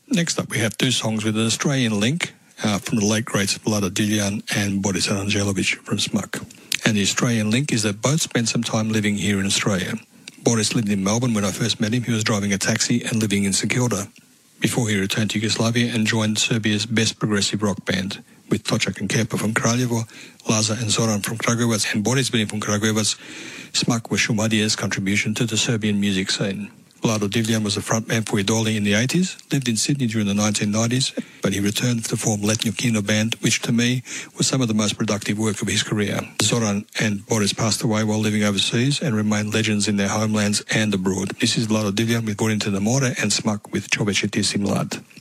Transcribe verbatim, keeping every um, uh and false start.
Next up, we have two songs with an Australian link uh, from the late greats Vlado Divljan and Boris Arangelovic from Smuk. And the Australian link is that both spent some time living here in Australia. Boris lived in Melbourne when I first met him. He was driving a taxi and living in St Kilda before he returned to Yugoslavia and joined Serbia's best progressive rock band with Točak and Kepa from Kraljevo, Laza and Zoran from Kragujevac, and Boris being from Kragujevac. Smuk was Šumadijev's contribution to the Serbian music scene. Vlado Divljan was the frontman for Idoli in the eighties, lived in Sydney during the nineteen nineties, but he returned to form Letnjo Kino Band, which to me was some of the most productive work of his career. Zoran and Boris passed away while living overseas and remain legends in their homelands and abroad. This is Vlado Divljan with Gorin to the More and Smuk with Čoveče ti si mlad.